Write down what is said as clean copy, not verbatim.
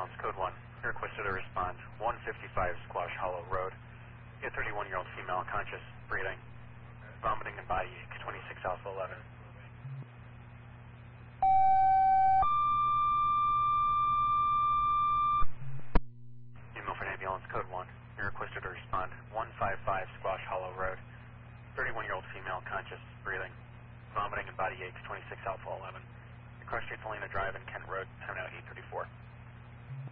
ambulance, code 1. You're requested to respond. 155 Squash Hollow Road. A 31-year-old female, conscious, breathing, vomiting and body ache, 26 Alpha 11. New Milford Ambulance, code 1. You're requested to respond. 155 Squash Hollow Road. 31-year-old female, conscious, breathing, vomiting and body aches, 26 Alpha 11. Across Street Helena Drive and Kent Road, time now 8:34.